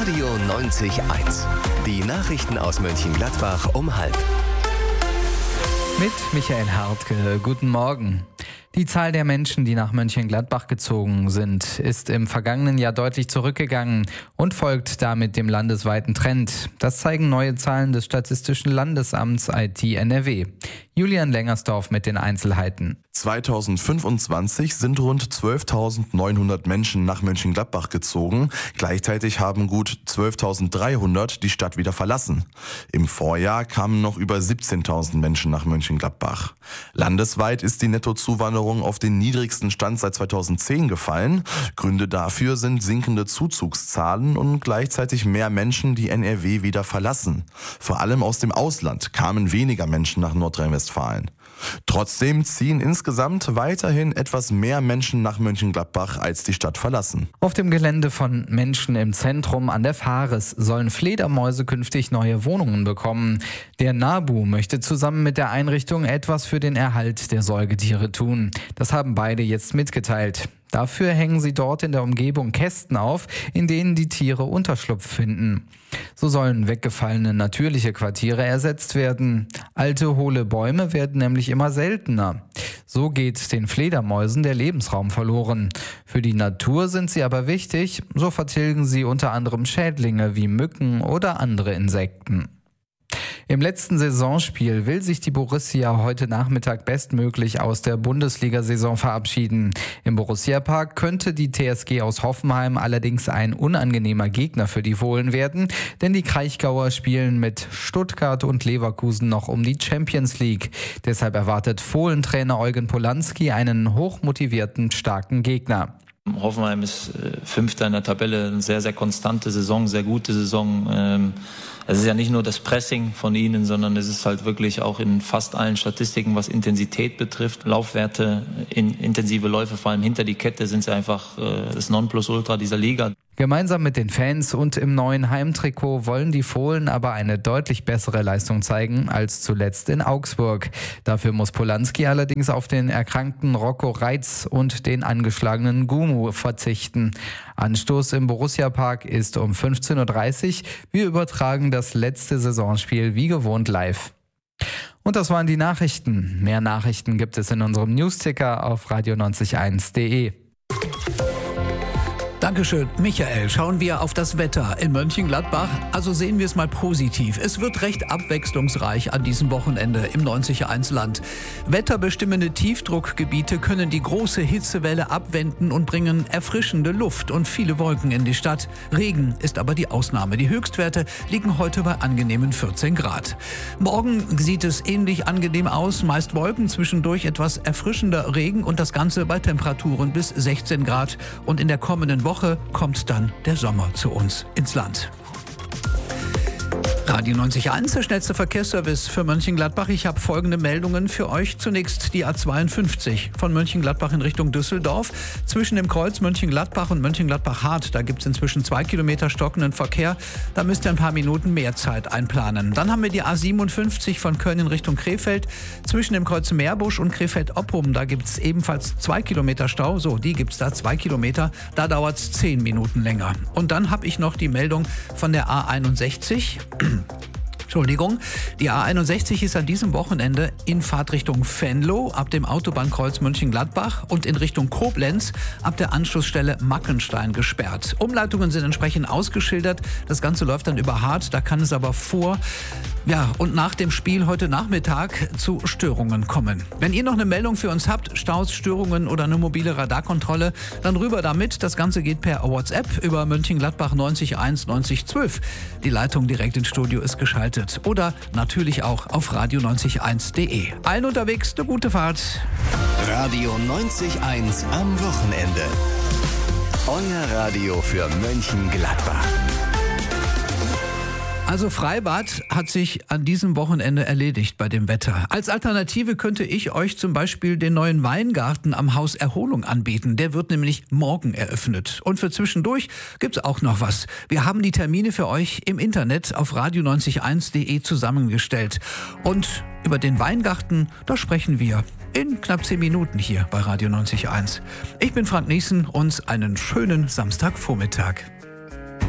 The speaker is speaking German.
Radio 90.1. Die Nachrichten aus Mönchengladbach um 12:30. Mit Michael Hartke. Guten Morgen. Die Zahl der Menschen, die nach Mönchengladbach gezogen sind, ist im vergangenen Jahr deutlich zurückgegangen und folgt damit dem landesweiten Trend. Das zeigen neue Zahlen des Statistischen Landesamts IT NRW. Julian Lengersdorf mit den Einzelheiten. 2025 sind rund 12.900 Menschen nach Mönchengladbach gezogen. Gleichzeitig haben gut 12.300 die Stadt wieder verlassen. Im Vorjahr kamen noch über 17.000 Menschen nach Mönchengladbach. Landesweit ist die Nettozuwanderung auf den niedrigsten Stand seit 2010 gefallen. Gründe dafür sind sinkende Zuzugszahlen und gleichzeitig mehr Menschen, die NRW wieder verlassen. Vor allem aus dem Ausland kamen weniger Menschen nach Nordrhein-Westfalen. Trotzdem ziehen insgesamt weiterhin etwas mehr Menschen nach Mönchengladbach, als die Stadt verlassen. Auf dem Gelände von Menschen im Zentrum an der Fares sollen Fledermäuse künftig neue Wohnungen bekommen. Der NABU möchte zusammen mit der Einrichtung etwas für den Erhalt der Säugetiere tun. Das haben beide jetzt mitgeteilt. Dafür hängen sie dort in der Umgebung Kästen auf, in denen die Tiere Unterschlupf finden. So sollen weggefallene natürliche Quartiere ersetzt werden. Alte, hohle Bäume werden nämlich immer seltener. So geht den Fledermäusen der Lebensraum verloren. Für die Natur sind sie aber wichtig, so vertilgen sie unter anderem Schädlinge wie Mücken oder andere Insekten. Im letzten Saisonspiel will sich die Borussia heute Nachmittag bestmöglich aus der Bundesliga-Saison verabschieden. Im Borussia-Park könnte die TSG aus Hoffenheim allerdings ein unangenehmer Gegner für die Fohlen werden, denn die Kraichgauer spielen mit Stuttgart und Leverkusen noch um die Champions League. Deshalb erwartet Fohlentrainer Eugen Polanski einen hochmotivierten, starken Gegner. Hoffenheim ist Fünfter in der Tabelle, eine sehr, sehr konstante Saison, sehr gute Saison. Es ist ja nicht nur das Pressing von ihnen, sondern es ist halt wirklich auch in fast allen Statistiken, was Intensität betrifft, Laufwerte, intensive Läufe, vor allem hinter die Kette, sind sie einfach das Nonplusultra dieser Liga. Gemeinsam mit den Fans und im neuen Heimtrikot wollen die Fohlen aber eine deutlich bessere Leistung zeigen als zuletzt in Augsburg. Dafür muss Polanski allerdings auf den erkrankten Rocco Reitz und den angeschlagenen Gumu verzichten. Anstoß im Borussia-Park ist um 15:30 Uhr. Wir übertragen das letzte Saisonspiel wie gewohnt live. Und das waren die Nachrichten. Mehr Nachrichten gibt es in unserem Newsticker auf radio901.de. Dankeschön, Michael. Schauen wir auf das Wetter in Mönchengladbach. Also sehen wir es mal positiv. Es wird recht abwechslungsreich an diesem Wochenende im 90.1 Land. Wetterbestimmende Tiefdruckgebiete können die große Hitzewelle abwenden und bringen erfrischende Luft und viele Wolken in die Stadt. Regen ist aber die Ausnahme. Die Höchstwerte liegen heute bei angenehmen 14 Grad. Morgen sieht es ähnlich angenehm aus. Meist Wolken, zwischendurch etwas erfrischender Regen und das Ganze bei Temperaturen bis 16 Grad. Und in der kommenden Woche kommt dann der Sommer zu uns ins Land. Radio 90.1, der schnellste Verkehrsservice für Mönchengladbach. Ich habe folgende Meldungen für euch. Zunächst die A52 von Mönchengladbach in Richtung Düsseldorf. Zwischen dem Kreuz Mönchengladbach und Mönchengladbach-Hart, da gibt es inzwischen 2 Kilometer stockenden Verkehr. Da müsst ihr ein paar Minuten mehr Zeit einplanen. Dann haben wir die A57 von Köln in Richtung Krefeld. Zwischen dem Kreuz Meerbusch und Krefeld-Oppum, da gibt es ebenfalls 2 Kilometer Stau. So, die gibt es da, 2 Kilometer. Da dauert es 10 Minuten länger. Und dann habe ich noch die Meldung von der A61. Entschuldigung, die A61 ist an diesem Wochenende in Fahrtrichtung Venlo ab dem Autobahnkreuz Mönchengladbach und in Richtung Koblenz ab der Anschlussstelle Mackenstein gesperrt. Umleitungen sind entsprechend ausgeschildert. Das Ganze läuft dann über Hart, da kann es aber vor und nach dem Spiel heute Nachmittag zu Störungen kommen. Wenn ihr noch eine Meldung für uns habt, Staus, Störungen oder eine mobile Radarkontrolle, dann rüber damit. Das Ganze geht per WhatsApp über Mönchengladbach 90.1 9012. Die Leitung direkt ins Studio ist geschaltet. Oder natürlich auch auf radio90.1.de. Allen unterwegs eine gute Fahrt. Radio 90.1 am Wochenende. Euer Radio für Mönchengladbach. Also Freibad hat sich an diesem Wochenende erledigt bei dem Wetter. Als Alternative könnte ich euch zum Beispiel den neuen Weingarten am Haus Erholung anbieten. Der wird nämlich morgen eröffnet. Und für zwischendurch gibt's auch noch was. Wir haben die Termine für euch im Internet auf radio90.1.de zusammengestellt. Und über den Weingarten, da sprechen wir in knapp 10 Minuten hier bei Radio 90.1. Ich bin Frank Niesen und einen schönen Samstagvormittag.